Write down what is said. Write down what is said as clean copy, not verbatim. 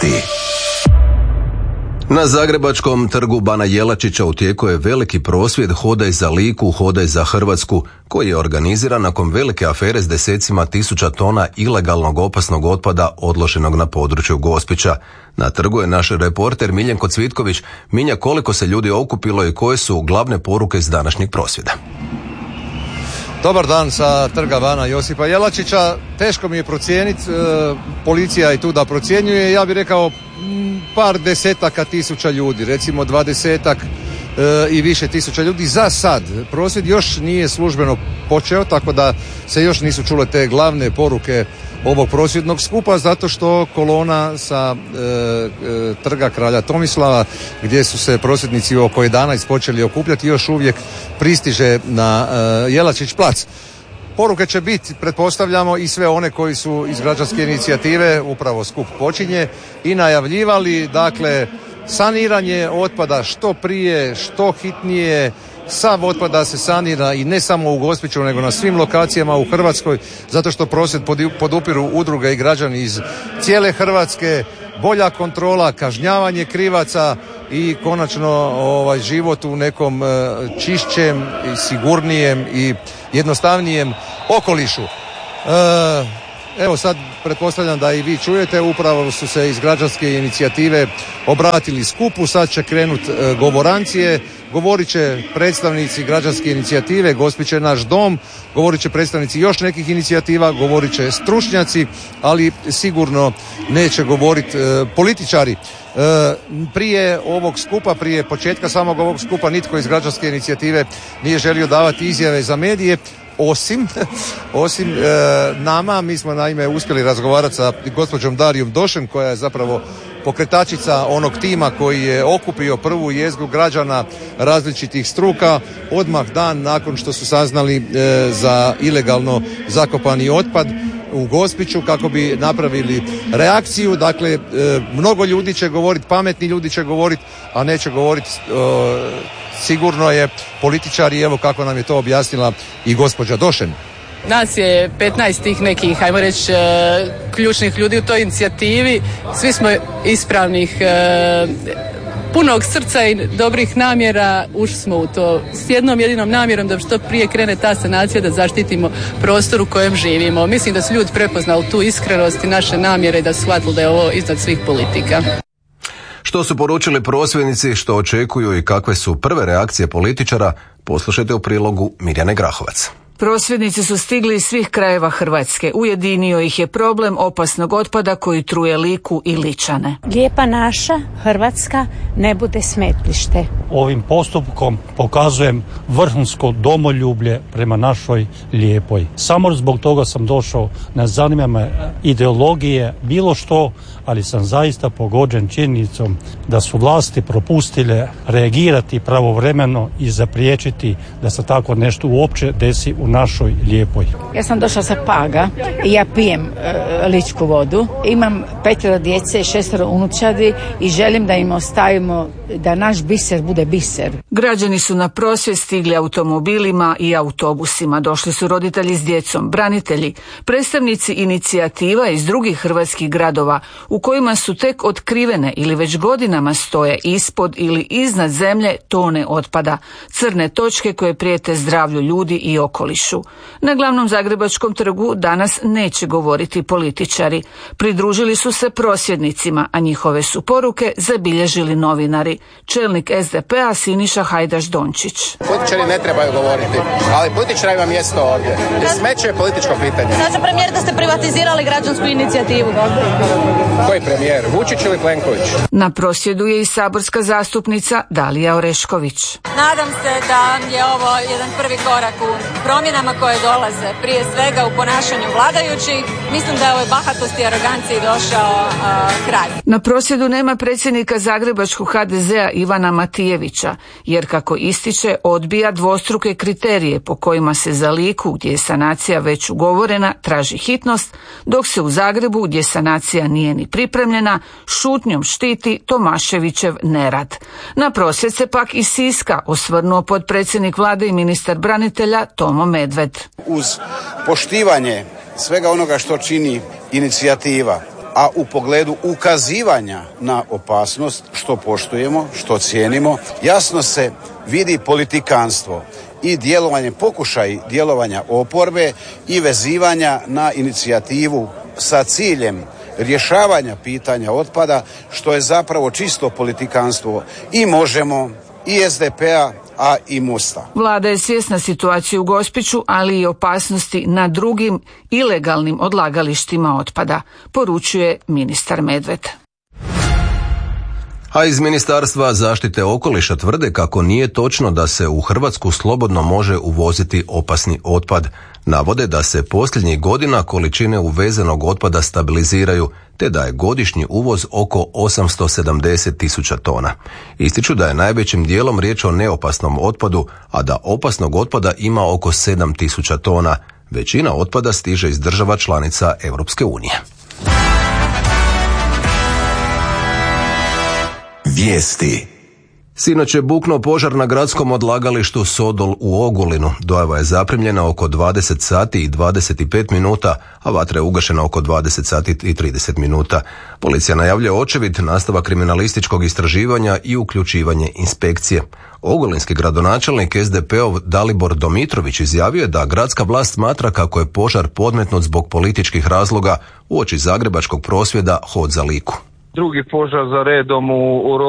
Na zagrebačkom trgu Bana Jelačića u tijeku je veliki prosvjed Hodaj za Liku, hodaj za Hrvatsku, koji je organiziran nakon velike afere s desecima tisuća tona ilegalnog opasnog otpada odloženog na području Gospića. Na trgu je naš reporter Miljenko Cvitković. Milja, koliko se ljudi okupilo i koje su glavne poruke iz današnjeg prosvjeda? Dobar dan sa trga Bana Josipa Jelačića. Teško mi je procijeniti, policija je tu da procjenjuje, ja bih rekao par desetaka tisuća ljudi, recimo 20-ak i više tisuća ljudi za sad. Prosvjed još nije službeno počeo, tako da se još nisu čule te glavne poruke ovog prosvjednog skupa, zato što kolona sa trga Kralja Tomislava, gdje su se prosvjednici oko 11 počeli okupljati, još uvijek pristiže na Jelačić plac. Poruke će biti, pretpostavljamo, i sve one koji su iz građanske inicijative, upravo skup počinje, i najavljivali, dakle, saniranje otpada što prije, što hitnije. Sav otpada se sanira i ne samo u Gospiću, nego na svim lokacijama u Hrvatskoj, zato što prosvjed podupiru udruge i građani iz cijele Hrvatske. Bolja kontrola, kažnjavanje krivaca i konačno život u nekom čišćem i sigurnijem i jednostavnijem okolišu. Evo sad pretpostavljam da i vi čujete, upravo su se iz građanske inicijative obratili skupu, sad će krenuti govorancije, govorit će predstavnici građanske inicijative Gospić je naš dom, govorit će predstavnici još nekih inicijativa, govorit će stručnjaci, ali sigurno neće govoriti političari. Prije ovog skupa, prije početka samog ovog skupa, nitko iz građanske inicijative nije želio davati izjave za medije, osim nama. Mi smo naime uspjeli razgovarati sa gospođom Darijom Došen, koja je zapravo pokretačica onog tima koji je okupio prvu jezgru građana različitih struka odmah dan nakon što su saznali za ilegalno zakopani otpad u Gospiću, kako bi napravili reakciju. Dakle, mnogo ljudi će govoriti, pametni ljudi će govoriti, a neće govoriti sigurno je političari, evo kako nam je to objasnila i gospođa Došen. Nas je 15 tih nekih, ajmo reći, ključnih ljudi u toj inicijativi. Svi smo ispravnih, punog srca i dobrih namjera. Ušli smo u to s jednom jedinom namjerom da što prije krene ta sanacija, da zaštitimo prostor u kojem živimo. Mislim da su ljudi prepoznali tu iskrenost i naše namjere i da su shvatili da je ovo iznad svih politika. Što su poručili prosvjednici, što očekuju i kakve su prve reakcije političara, poslušajte u prilogu Mirjane Grahovac. Prosvjednici su stigli iz svih krajeva Hrvatske. Ujedinio ih je problem opasnog otpada koji truje Liku i Ličane. Lijepa naša Hrvatska ne bude smetlište. Ovim postupkom pokazujem vrhunsko domoljublje prema našoj Lijepoj. Samo zbog toga sam došao, ne zanima me ideologije, bilo što, ali sam zaista pogođen činjenicom da su vlasti propustile reagirati pravovremeno i zapriječiti da se tako nešto uopće desi u našoj Lijepoj. Ja sam došla sa Paga i ja pijem ličku vodu. Imam 5 djece i 6 unučadi i želim da im ostavimo da naš biser bude biser. Građani su na prosvjed stigli automobilima i autobusima. Došli su roditelji s djecom, branitelji, predstavnici inicijativa iz drugih hrvatskih gradova u kojima su tek otkrivene ili već godinama stoje ispod ili iznad zemlje tone otpada, crne točke koje prijete zdravlju ljudi i okolišu. Na glavnom zagrebačkom trgu danas neće govoriti političari. Pridružili su se prosvjednicima, a njihove su poruke zabilježili novinari. Čelnik SDP-a Siniša Hajdaš Dončić. Političari ne trebaju govoriti, ali političari ima mjesto ovdje. Smeće je političko pitanje. Kaže premijer da ste privatizirali građansku inicijativu. Koji premijer? Vučić ili Plenković? Na prosvjedu je i saborska zastupnica Dalija Orešković. Nadam se da je ovo jedan prvi korak u promjenama koje dolaze, prije svega u ponašanju vladajućih. Mislim da je ovoj bahatosti i aroganciji došao kraj. Na prosvjedu nema predsjednika zagrebačkog HDZ-a Ivana Matijevića, jer kako ističe odbija dvostruke kriterije po kojima se za Liku, gdje je sanacija već ugovorena, traži hitnost, dok se u Zagrebu, gdje sanacija nije ni pripremljena, šutnjom štiti Tomaševićev nerad. Na prosvjed se pak iz Siska osvrnuo potpredsjednik vlade i ministar branitelja Tomo Medved. Uz poštivanje svega onoga što čini inicijativa, a u pogledu ukazivanja na opasnost, što poštujemo, što cijenimo, jasno se vidi politikanstvo i djelovanje, pokušaj djelovanja oporbe i vezivanja na inicijativu sa ciljem rješavanja pitanja otpada, što je zapravo čisto politikanstvo i Možemo, i SDP-a, a i Mosta. Vlada je svjesna situacije u Gospiću, ali i opasnosti na drugim ilegalnim odlagalištima otpada, poručuje ministar Medved. A iz Ministarstva zaštite okoliša tvrde kako nije točno da se u Hrvatsku slobodno može uvoziti opasni otpad. Navode da se posljednjih godina količine uvezenog otpada stabiliziraju, te da je godišnji uvoz oko 870.000 tona. Ističu da je najvećim dijelom riječ o neopasnom otpadu, a da opasnog otpada ima oko 7.000 tona. Većina otpada stiže iz država članica Europske unije. Vijesti. Sinoć je buknuo požar na gradskom odlagalištu Sodol u Ogulinu. Dojava je zaprimljena oko 20 sati i 25 minuta, a vatra je ugašena oko 20 sati i 30 minuta. Policija najavljuje očevid, nastavak kriminalističkog istraživanja i uključivanje inspekcije. Ogulinski gradonačelnik SDP-ov Dalibor Domitrović izjavio je da gradska vlast smatra kako je požar podmetnut zbog političkih razloga uoči zagrebačkog prosvjeda Hod za Liku. Drugi požar za redom u